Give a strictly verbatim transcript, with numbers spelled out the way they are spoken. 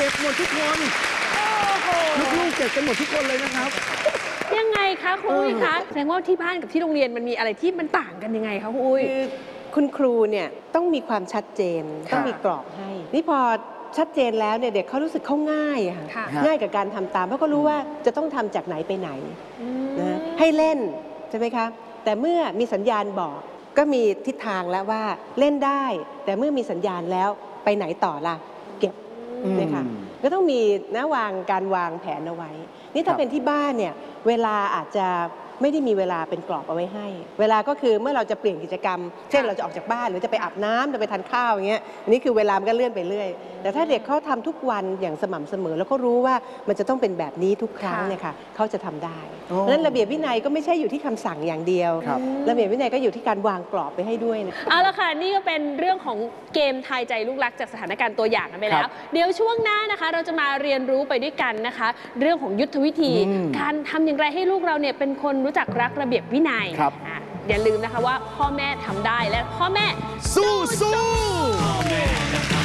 เก็บหมดทุกคนลูกๆเก็บกันหมดทุกคนเลยนะครับยังไงคะครูอุ้ยคะแสดงว่าที่บ้านกับที่โรงเรียนมันมีอะไรที่มันต่างกันยังไงคะครูอุ้ยคือคุณครูเนี่ยต้องมีความชัดเจนต้องมีกรอบให้นี่พอชัดเจนแล้วเนี่ยเด็กเขารู้สึกเขาง่ายค่ะง่ายกับการทำตามเพราะก็รู้ว่าจะต้องทำจากไหนไปไหนนะให้เล่นใช่ไหมคะแต่เมื่อมีสัญญาณบอกก็มีทิศทางแล้วว่าเล่นได้แต่เมื่อมีสัญญาณแล้วไปไหนต่อล่ะเก็บเนี่ยค่ะก็ต้องมีนะวางการวางแผนเอาไว้นี่ถ้าเป็นที่บ้านเนี่ยเวลาอาจจะไม่ได้มีเวลาเป็นกรอบเอาไว้ให้เวลาก็คือเมื่อเราจะเปลี่ยนกิจกรรมเช่นเราจะออกจากบ้านหรือจะไปอาบน้ำจะไปทานข้าวอย่างเงี้ยอันนี้คือเวลามันก็เลื่อนไปเรื่อยแต่ถ้าเด็กเขาทำทุกวันอย่างสม่ำเสมอแล้วก็รู้ว่ามันจะต้องเป็นแบบนี้ทุกครั้งเนี่ยค่ะเขาจะทำได้เพราะฉะนั้นระเบียบวินัยก็ไม่ใช่อยู่ที่คำสั่งอย่างเดียวระเบียบวินัยก็อยู่ที่การวางกรอบไปให้ด้วยนะเอาละค่ะนี่ก็เป็นเรื่องของเกมทายใจลูกรักจากสถานการณ์ตัวอย่างกันไปแล้วเดี๋ยวช่วงหน้านะคะเราจะมาเรียนรู้ไปด้วยกันนะคะเรื่องของยุทธวิธีการทำอย่างไรให้ลูกเราเนี่ยเป็นคนรู้จักรักระเบียบวินัยอย่าลืมนะคะว่าพ่อแม่ทำได้และพ่อแม่สู้สู้